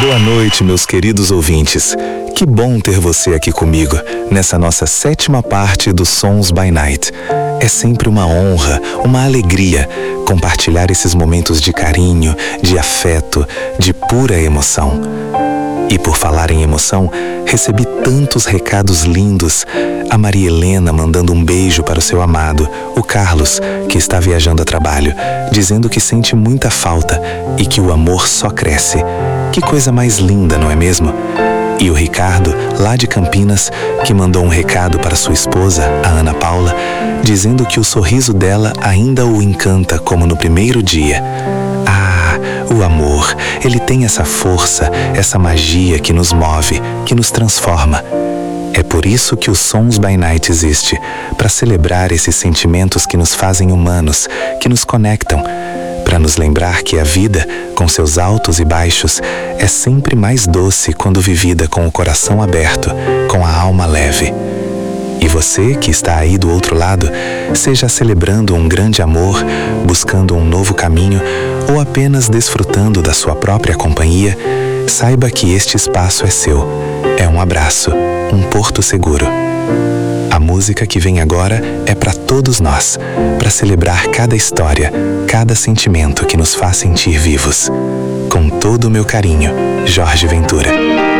Boa noite, meus queridos ouvintes. Que bom ter você aqui comigo, nessa nossa 7ª parte do Sons by Night. É sempre uma honra, uma alegria compartilhar esses momentos de carinho, de afeto, de pura emoção. E por falar em emoção, recebi tantos recados lindos. A Maria Helena mandando um beijo para o seu amado, o Carlos, que está viajando a trabalho, dizendo que sente muita falta e que o amor só cresce. Que coisa mais linda, não é mesmo? E o Ricardo, lá de Campinas, que mandou um recado para sua esposa, a Ana Paula, dizendo que o sorriso dela ainda o encanta como no primeiro dia. O amor, ele tem essa força, essa magia que nos move, que nos transforma. É por isso que o Sons by Night existe, para celebrar esses sentimentos que nos fazem humanos, que nos conectam, para nos lembrar que a vida, com seus altos e baixos, é sempre mais doce quando vivida com o coração aberto, com a alma leve. E você que está aí do outro lado, seja celebrando um grande amor, buscando um novo caminho ou apenas desfrutando da sua própria companhia, saiba que este espaço é seu. É um abraço, um porto seguro. A música que vem agora é para todos nós, para celebrar cada história, cada sentimento que nos faz sentir vivos. Com todo o meu carinho, Jorge Ventura.